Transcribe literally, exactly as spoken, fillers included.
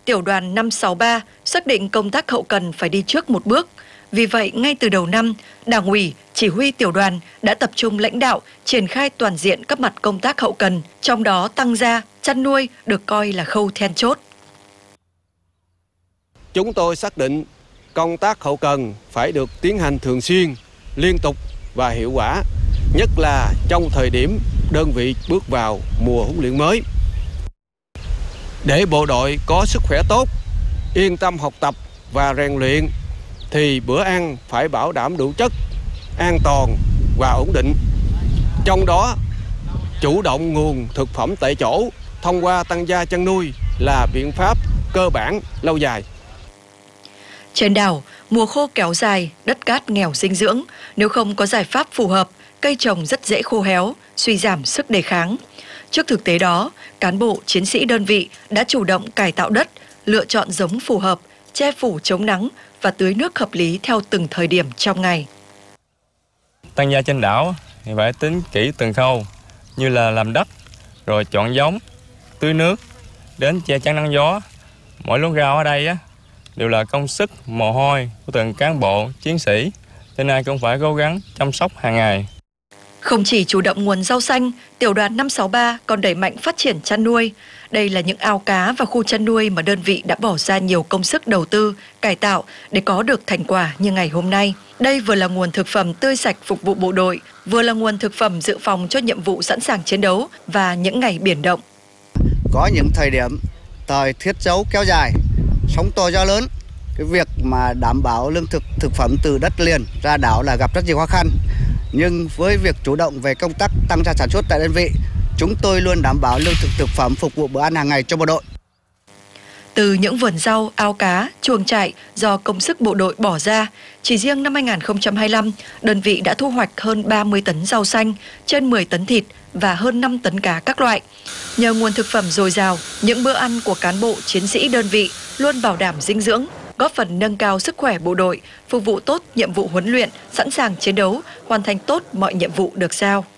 Tiểu đoàn năm sáu ba xác định công tác hậu cần phải đi trước một bước. Vì vậy, ngay từ đầu năm, Đảng ủy, Chỉ huy tiểu đoàn đã tập trung lãnh đạo, triển khai toàn diện các mặt công tác hậu cần, trong đó tăng gia, chăn nuôi được coi là khâu then chốt. Chúng tôi xác định công tác hậu cần phải được tiến hành thường xuyên, liên tục và hiệu quả, nhất là trong thời điểm đơn vị bước vào mùa huấn luyện mới. Để bộ đội có sức khỏe tốt, yên tâm học tập và rèn luyện, thì bữa ăn phải bảo đảm đủ chất, an toàn và ổn định. Trong đó, chủ động nguồn thực phẩm tại chỗ thông qua tăng gia chăn nuôi là biện pháp cơ bản lâu dài. Trên đảo, mùa khô kéo dài, đất cát nghèo dinh dưỡng, nếu không có giải pháp phù hợp, cây trồng rất dễ khô héo, suy giảm sức đề kháng. Trước thực tế đó, cán bộ, chiến sĩ đơn vị đã chủ động cải tạo đất, lựa chọn giống phù hợp, che phủ chống nắng và tưới nước hợp lý theo từng thời điểm trong ngày. Tăng gia trên đảo thì phải tính kỹ từng khâu, như là làm đất, rồi chọn giống, tưới nước, đến che chắn nắng gió. Mỗi luống rau ở đây á, đều là công sức, mồ hôi của từng cán bộ, chiến sĩ, nên ai cũng phải cố gắng chăm sóc hàng ngày. Không chỉ chủ động nguồn rau xanh, tiểu đoàn năm sáu ba còn đẩy mạnh phát triển chăn nuôi. Đây là những ao cá và khu chăn nuôi mà đơn vị đã bỏ ra nhiều công sức đầu tư, cải tạo để có được thành quả như ngày hôm nay. Đây vừa là nguồn thực phẩm tươi sạch phục vụ bộ đội, vừa là nguồn thực phẩm dự phòng cho nhiệm vụ sẵn sàng chiến đấu và những ngày biển động. Có những thời điểm thời tiết xấu kéo dài, sóng to gió lớn, cái việc mà đảm bảo lương thực thực phẩm từ đất liền ra đảo là gặp rất nhiều khó khăn. Nhưng với việc chủ động về công tác tăng gia sản xuất tại đơn vị, chúng tôi luôn đảm bảo lương thực thực phẩm phục vụ bữa ăn hàng ngày cho bộ đội. Từ những vườn rau, ao cá, chuồng trại do công sức bộ đội bỏ ra, chỉ riêng năm hai nghìn không trăm hai mươi lăm, đơn vị đã thu hoạch hơn ba mươi tấn rau xanh, trên mười tấn thịt và hơn năm tấn cá các loại. Nhờ nguồn thực phẩm dồi dào, những bữa ăn của cán bộ, chiến sĩ đơn vị luôn bảo đảm dinh dưỡng, góp phần nâng cao sức khỏe bộ đội, phục vụ tốt nhiệm vụ huấn luyện, sẵn sàng chiến đấu, hoàn thành tốt mọi nhiệm vụ được giao.